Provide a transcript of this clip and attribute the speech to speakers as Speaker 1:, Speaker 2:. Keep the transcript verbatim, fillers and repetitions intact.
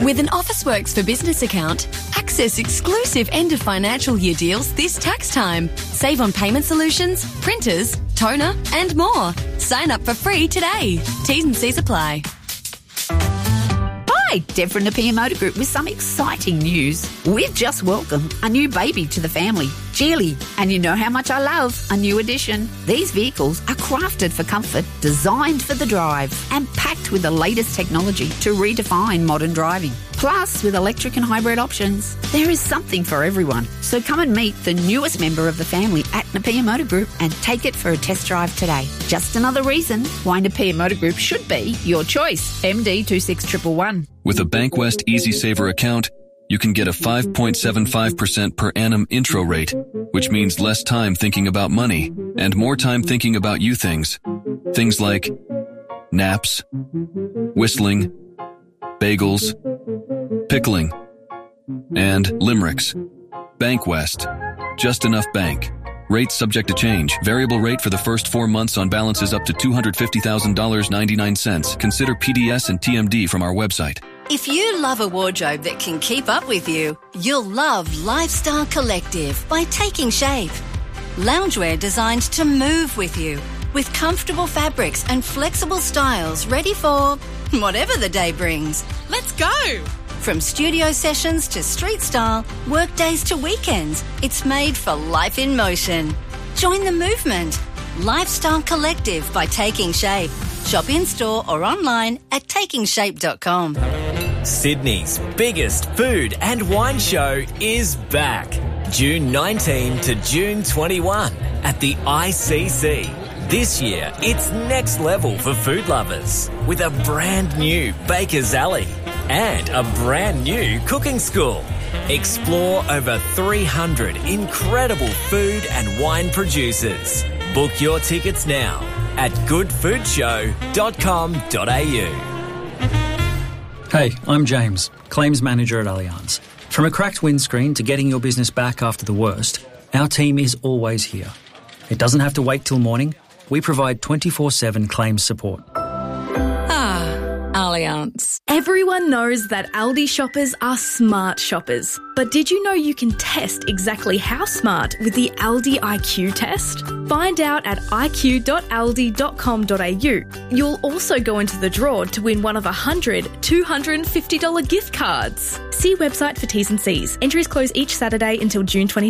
Speaker 1: With an Officeworks for Business account, access exclusive end of financial year deals this tax time. Save on payment solutions, printers, toner and more. Sign up for free today. T's and C's apply.
Speaker 2: Hi, Deb from Napier Motor Group with some exciting news. We've just welcomed a new baby to the family, Geely, and you know how much I love a new addition. These vehicles are crafted for comfort, designed for the drive, and packed with the latest technology to redefine modern driving. Plus, with electric and hybrid options, there is something for everyone. So come and meet the newest member of the family at Napier Motor Group and take it for a test drive today. Just another reason why Napier Motor Group should be your choice. M D two six one one one.
Speaker 3: With a Bankwest Easy Saver account, you can get a five point seven five percent per annum intro rate, which means less time thinking about money and more time thinking about you things. Things like naps, whistling, bagels, pickling, and limericks. Bankwest. Just enough bank. Rates subject to change. Variable rate for the first four months on balances up to two hundred fifty thousand dollars and ninety-nine cents. Consider P D S and T M D from our website.
Speaker 1: If you love a wardrobe that can keep up with you, you'll love Lifestyle Collective by Taking Shape. Loungewear designed to move with you, with comfortable fabrics and flexible styles ready for whatever the day brings. Let's go! From studio sessions to street style, work days to weekends, it's made for life in motion. Join the movement. Lifestyle Collective by Taking Shape. Shop in-store or online at taking shape dot com.
Speaker 4: Sydney's biggest food and wine show is back. June nineteenth to June twenty-first at the I C C. This year, it's next level for food lovers with a brand new Baker's Alley and a brand new cooking school. Explore over three hundred incredible food and wine producers. Book your tickets now at good food show dot com dot a u.
Speaker 5: Hey, I'm James, Claims Manager at Allianz. From a cracked windscreen to getting your business back after the worst, our team is always here. It doesn't have to wait till morning. We provide twenty-four seven claims support.
Speaker 6: Ah, Allianz.
Speaker 7: Everyone knows that Aldi shoppers are smart shoppers. But did you know you can test exactly how smart with the Aldi I Q test? Find out at i q dot aldi dot com dot a u. You'll also go into the draw to win one of one hundred, two hundred fifty dollars gift cards. See website for T's and C's. Entries close each Saturday until June twenty-second.